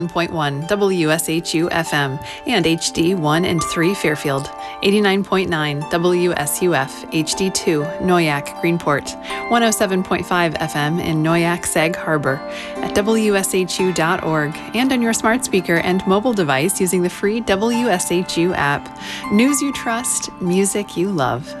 101.1 WSHU FM and HD 1 and 3 Fairfield, 89.9 WSUF HD2 Noyak Greenport, 107.5 FM in Noyak Sag Harbor, at WSHU.org, and on your smart speaker and mobile device using the free WSHU app. News you trust, music you love.